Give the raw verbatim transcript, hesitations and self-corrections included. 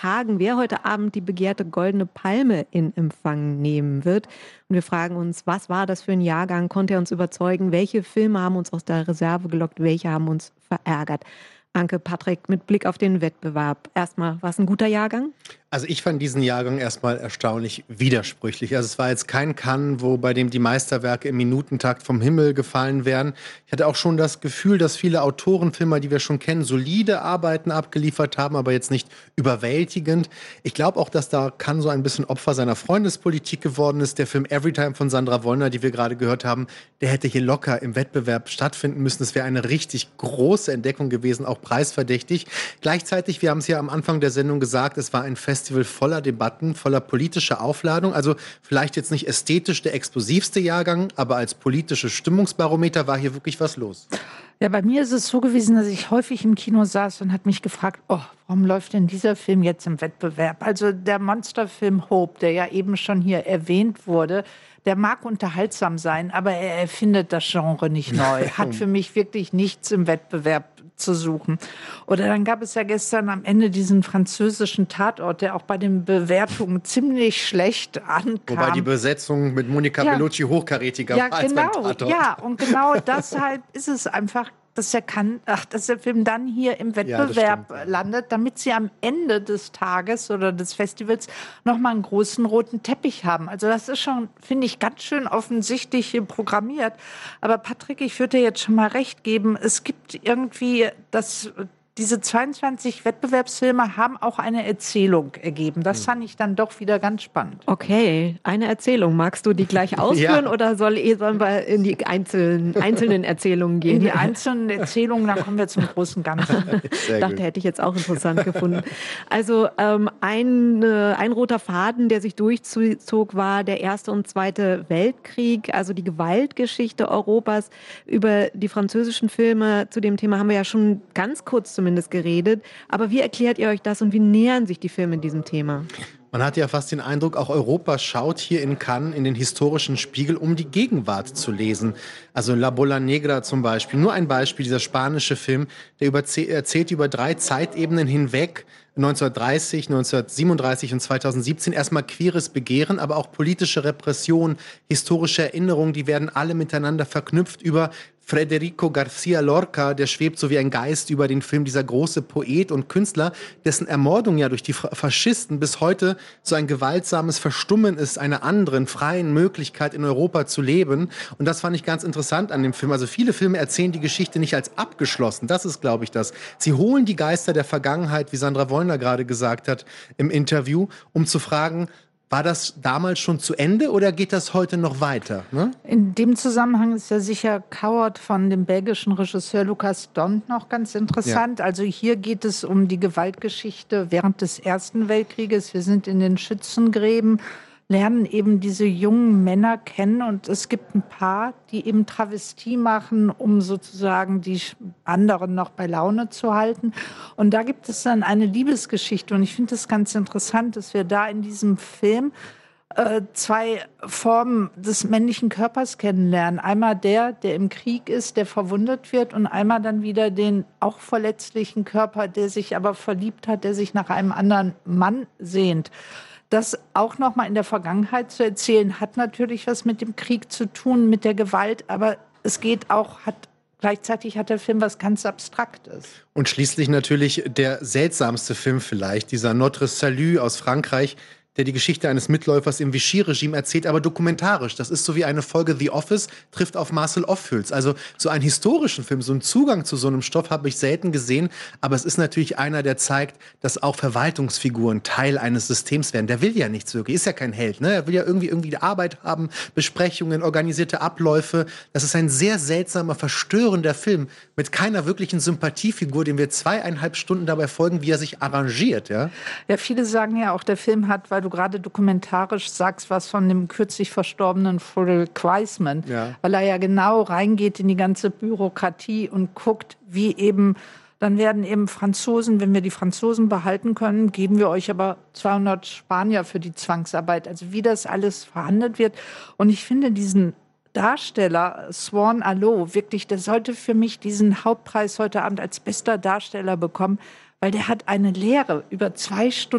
tagen, wer heute Abend die begehrte Goldene Palme in Empfang nehmen wird. Und wir fragen uns, was war das für ein Jahrgang? Konnte er uns überzeugen? Welche Filme haben uns aus der Reserve gelockt? Welche haben uns verärgert? Anke, Patrick, mit Blick auf den Wettbewerb. Erstmal, war es ein guter Jahrgang? Also ich fand diesen Jahrgang erstmal erstaunlich widersprüchlich. Also es war jetzt kein Cannes, wo bei dem die Meisterwerke im Minutentakt vom Himmel gefallen wären. Ich hatte auch schon das Gefühl, dass viele Autorenfilmer, die wir schon kennen, solide Arbeiten abgeliefert haben, aber jetzt nicht überwältigend. Ich glaube auch, dass da Cannes so ein bisschen Opfer seiner Freundespolitik geworden ist. Der Film Everytime von Sandra Wollner, die wir gerade gehört haben, der hätte hier locker im Wettbewerb stattfinden müssen. Das wäre eine richtig große Entdeckung gewesen, auch preisverdächtig. Gleichzeitig, wir haben es ja am Anfang der Sendung gesagt, es war ein Festival voller Debatten, voller politischer Aufladung. Also vielleicht jetzt nicht ästhetisch der explosivste Jahrgang, aber als politisches Stimmungsbarometer war hier wirklich was los. Ja, bei mir ist es so gewesen, dass ich häufig im Kino saß und hat mich gefragt, oh, warum läuft denn dieser Film jetzt im Wettbewerb? Also der Monsterfilm Hope, der ja eben schon hier erwähnt wurde, der mag unterhaltsam sein, aber er erfindet das Genre nicht neu. Hat für mich wirklich nichts im Wettbewerb zu suchen. Oder dann gab es ja gestern am Ende diesen französischen Tatort, der auch bei den Bewertungen ziemlich schlecht ankam. Wobei die Besetzung mit Monica ja. Bellucci hochkarätiger ja, war als genau, beim Tatort. Ja, und genau deshalb ist es einfach, dass er kann, ach, dass der Film dann hier im Wettbewerb ja, landet, damit sie am Ende des Tages oder des Festivals nochmal einen großen roten Teppich haben. Also das ist schon, finde ich, ganz schön offensichtlich hier programmiert. Aber Patrick, ich würde dir jetzt schon mal recht geben, es gibt irgendwie das... Diese zweiundzwanzig Wettbewerbsfilme haben auch eine Erzählung ergeben. Das fand ich dann doch wieder ganz spannend. Okay, eine Erzählung. Magst du die gleich ausführen ja. oder soll, sollen wir in die einzelnen, einzelnen Erzählungen gehen? In die einzelnen Erzählungen, dann kommen wir zum großen Ganzen. Sehr Dachte, gut. Hätte ich jetzt auch interessant gefunden. Also ähm, ein, äh, ein roter Faden, der sich durchzog, war der Erste und Zweite Weltkrieg, also die Gewaltgeschichte Europas. Über die französischen Filme zu dem Thema haben wir ja schon ganz kurz zumindest geredet. Aber wie erklärt ihr euch das und wie nähern sich die Filme diesem Thema? Man hat ja fast den Eindruck, auch Europa schaut hier in Cannes in den historischen Spiegel, um die Gegenwart zu lesen. Also La Bola Negra zum Beispiel. Nur ein Beispiel, dieser spanische Film, der überze- erzählt über drei Zeitebenen hinweg, neunzehnhundertdreißig, neunzehnhundertsiebenunddreißig und zweitausendsiebzehn, erstmal queeres Begehren, aber auch politische Repression, historische Erinnerungen, die werden alle miteinander verknüpft über Federico García Lorca, der schwebt so wie ein Geist über den Film, dieser große Poet und Künstler, dessen Ermordung ja durch die Faschisten bis heute so ein gewaltsames Verstummen ist, einer anderen freien Möglichkeit in Europa zu leben. Und das fand ich ganz interessant an dem Film. Also viele Filme erzählen die Geschichte nicht als abgeschlossen. Das ist, glaube ich, das. Sie holen die Geister der Vergangenheit, wie Sandra Wollner gerade gesagt hat im Interview, um zu fragen, war das damals schon zu Ende oder geht das heute noch weiter? Ne? In dem Zusammenhang ist ja sicher Coward von dem belgischen Regisseur Lucas Dont noch ganz interessant. Ja. Also hier geht es um die Gewaltgeschichte während des Ersten Weltkrieges. Wir sind in den Schützengräben, lernen eben diese jungen Männer kennen und es gibt ein paar, die eben Travestie machen, um sozusagen die anderen noch bei Laune zu halten. Und da gibt es dann eine Liebesgeschichte und ich finde es ganz interessant, dass wir da in diesem Film äh, zwei Formen des männlichen Körpers kennenlernen. Einmal der, der im Krieg ist, der verwundet wird und einmal dann wieder den auch verletzlichen Körper, der sich aber verliebt hat, der sich nach einem anderen Mann sehnt. Das auch noch mal in der Vergangenheit zu erzählen, hat natürlich was mit dem Krieg zu tun, mit der Gewalt, aber es geht auch, hat gleichzeitig hat der Film was ganz Abstraktes. Und schließlich natürlich der seltsamste Film vielleicht, dieser Notre Salut aus Frankreich, der die Geschichte eines Mitläufers im Vichy-Regime erzählt, aber dokumentarisch. Das ist so wie eine Folge The Office trifft auf Marcel Ophüls. Also so einen historischen Film, so einen Zugang zu so einem Stoff habe ich selten gesehen. Aber es ist natürlich einer, der zeigt, dass auch Verwaltungsfiguren Teil eines Systems werden. Der will ja nichts wirklich, ist ja kein Held. Ne? Er will ja irgendwie, irgendwie Arbeit haben, Besprechungen, organisierte Abläufe. Das ist ein sehr seltsamer, verstörender Film mit keiner wirklichen Sympathiefigur, dem wir zweieinhalb Stunden dabei folgen, wie er sich arrangiert. Ja, ja, viele sagen ja auch, der Film hat, weil du gerade dokumentarisch sagst, was von dem kürzlich verstorbenen Frederick Wiseman, ja. Weil er ja genau reingeht in die ganze Bürokratie und guckt, wie eben, dann werden eben Franzosen, wenn wir die Franzosen behalten können, geben wir euch aber zweihundert Spanier für die Zwangsarbeit. Also wie das alles verhandelt wird. Und ich finde diesen Darsteller, Swan Allo, wirklich, der sollte für mich diesen Hauptpreis heute Abend als bester Darsteller bekommen, weil der hat eine Lehre über zwei Stunden